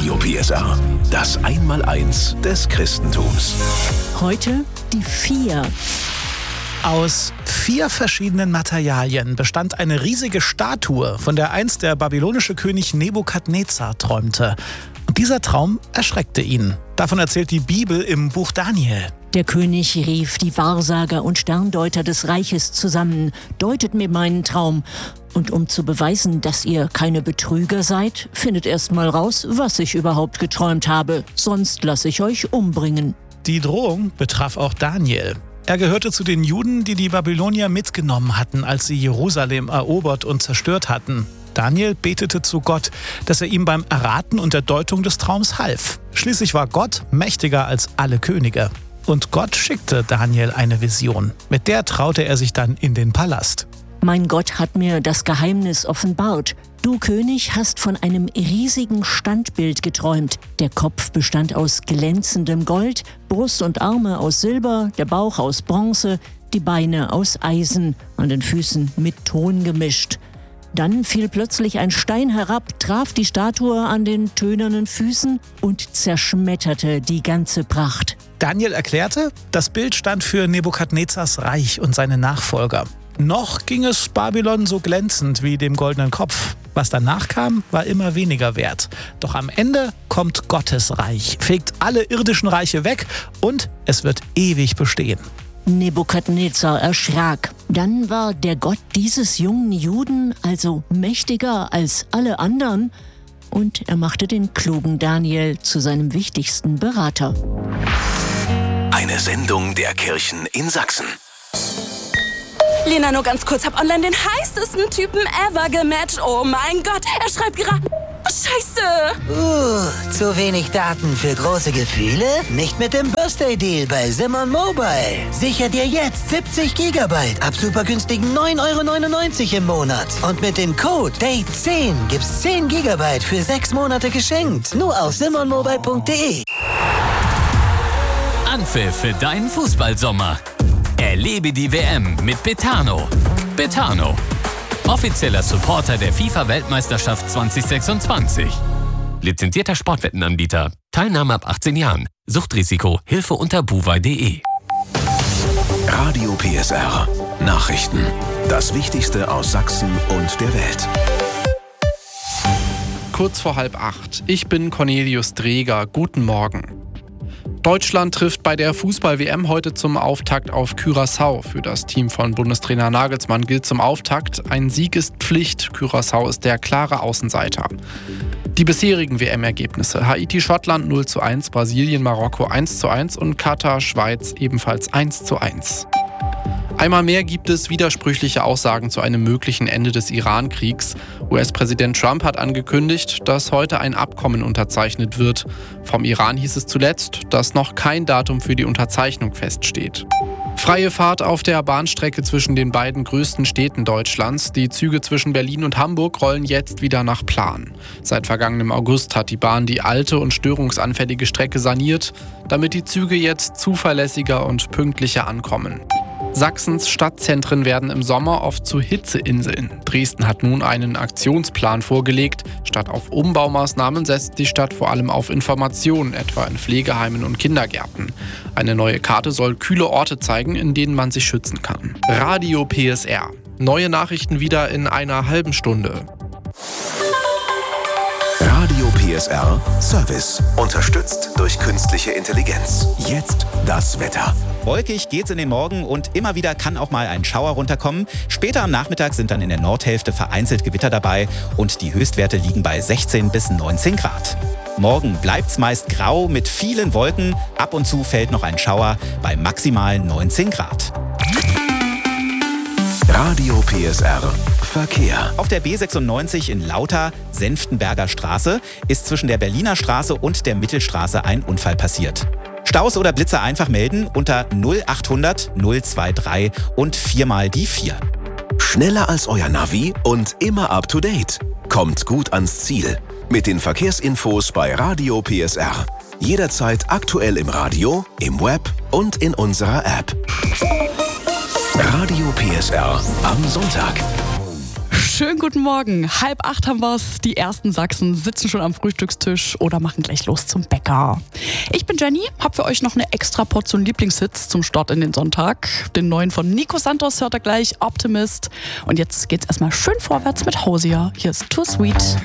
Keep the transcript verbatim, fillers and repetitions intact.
Radio P S R, das Einmaleins des Christentums. Heute die Vier. Aus vier verschiedenen Materialien bestand eine riesige Statue, von der einst der babylonische König Nebukadnezar träumte. Und dieser Traum erschreckte ihn. Davon erzählt die Bibel im Buch Daniel. Der König rief die Wahrsager und Sterndeuter des Reiches zusammen. Deutet mir meinen Traum. Und um zu beweisen, dass ihr keine Betrüger seid, findet erst mal raus, was ich überhaupt geträumt habe. Sonst lasse ich euch umbringen. Die Drohung betraf auch Daniel. Er gehörte zu den Juden, die die Babylonier mitgenommen hatten, als sie Jerusalem erobert und zerstört hatten. Daniel betete zu Gott, dass er ihm beim Erraten und der Deutung des Traums half. Schließlich war Gott mächtiger als alle Könige. Und Gott schickte Daniel eine Vision. Mit der traute er sich dann in den Palast. Mein Gott hat mir das Geheimnis offenbart. Du, König, hast von einem riesigen Standbild geträumt. Der Kopf bestand aus glänzendem Gold, Brust und Arme aus Silber, der Bauch aus Bronze, die Beine aus Eisen, an den Füßen mit Ton gemischt. Dann fiel plötzlich ein Stein herab, traf die Statue an den tönernen Füßen und zerschmetterte die ganze Pracht. Daniel erklärte, das Bild stand für Nebukadnezars Reich und seine Nachfolger. Noch ging es Babylon so glänzend wie dem goldenen Kopf. Was danach kam, war immer weniger wert. Doch am Ende kommt Gottes Reich, fegt alle irdischen Reiche weg und es wird ewig bestehen. Nebukadnezar erschrak. Dann war der Gott dieses jungen Juden also mächtiger als alle anderen und er machte den klugen Daniel zu seinem wichtigsten Berater. Eine Sendung der Kirchen in Sachsen. Lena, nur ganz kurz, hab online den heißesten Typen ever gematcht. Oh mein Gott, er schreibt gerade... Oh, Scheiße! Uh, zu wenig Daten für große Gefühle? Nicht mit dem Birthday-Deal bei Simon Mobile. Sicher dir jetzt siebzig Gigabyte ab super günstigen neun Euro neunundneunzig im Monat. Und mit dem Code Date zehn gibt's zehn Gigabyte für sechs Monate geschenkt. Nur auf simon mobile punkt de. Anpfiff für deinen Fußballsommer. Erlebe die W M mit Betano. Betano, offizieller Supporter der FIFA-Weltmeisterschaft zwanzig sechsundzwanzig. Lizenzierter Sportwettenanbieter. Teilnahme ab achtzehn Jahren. Suchtrisiko. Hilfe unter buwei punkt de. Radio P S R. Nachrichten. Das Wichtigste aus Sachsen und der Welt. Kurz vor halb acht. Ich bin Cornelius Dreger. Guten Morgen. Deutschland trifft bei der Fußball-W M heute zum Auftakt auf Curaçao. Für das Team von Bundestrainer Nagelsmann gilt zum Auftakt: ein Sieg ist Pflicht. Curaçao ist der klare Außenseiter. Die bisherigen W M-Ergebnisse: Haiti-Schottland null zu eins, Brasilien-Marokko eins zu eins und Katar-Schweiz ebenfalls eins zu eins. Einmal mehr gibt es widersprüchliche Aussagen zu einem möglichen Ende des Iran-Kriegs. U S-Präsident Trump hat angekündigt, dass heute ein Abkommen unterzeichnet wird. Vom Iran hieß es zuletzt, dass noch kein Datum für die Unterzeichnung feststeht. Freie Fahrt auf der Bahnstrecke zwischen den beiden größten Städten Deutschlands. Die Züge zwischen Berlin und Hamburg rollen jetzt wieder nach Plan. Seit vergangenem August hat die Bahn die alte und störungsanfällige Strecke saniert, damit die Züge jetzt zuverlässiger und pünktlicher ankommen. Sachsens Stadtzentren werden im Sommer oft zu Hitzeinseln. Dresden hat nun einen Aktionsplan vorgelegt. Statt auf Umbaumaßnahmen setzt die Stadt vor allem auf Informationen, etwa in Pflegeheimen und Kindergärten. Eine neue Karte soll kühle Orte zeigen, in denen man sich schützen kann. Radio P S R. Neue Nachrichten wieder in einer halben Stunde. Radio P S R Service. Unterstützt durch künstliche Intelligenz. Jetzt das Wetter. Wolkig geht's in den Morgen und immer wieder kann auch mal ein Schauer runterkommen. Später am Nachmittag sind dann in der Nordhälfte vereinzelt Gewitter dabei und die Höchstwerte liegen bei sechzehn bis neunzehn Grad. Morgen bleibt's meist grau mit vielen Wolken. Ab und zu fällt noch ein Schauer bei maximal neunzehn Grad. Radio P S R Verkehr. Auf der B sechsundneunzig in Lauter, Senftenberger Straße, ist zwischen der Berliner Straße und der Mittelstraße ein Unfall passiert. Staus oder Blitzer einfach melden unter null achthundert null dreiundzwanzig und viermal die vier. Schneller als euer Navi und immer up to date. Kommt gut ans Ziel. Mit den Verkehrsinfos bei Radio P S R. Jederzeit aktuell im Radio, im Web und in unserer App. Radio P S R am Sonntag. Schönen guten Morgen. Halb acht haben wir's. Die ersten Sachsen sitzen schon am Frühstückstisch oder machen gleich los zum Bäcker. Ich bin Jenny, hab für euch noch eine extra Portion Lieblingshits zum Start in den Sonntag. Den neuen von Nico Santos hört ihr gleich, Optimist. Und jetzt geht's erstmal schön vorwärts mit Hosier. Hier ist Too Sweet.